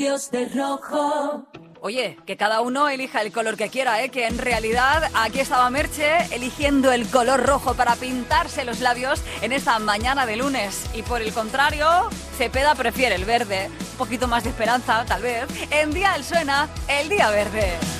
Dios de rojo. Oye, que cada uno elija el color que quiera, que en realidad aquí estaba Merche eligiendo el color rojo para pintarse los labios en esta mañana de lunes. Y por el contrario, Cepeda prefiere el verde. Un poquito más de esperanza, tal vez. En Dial suena el día verde.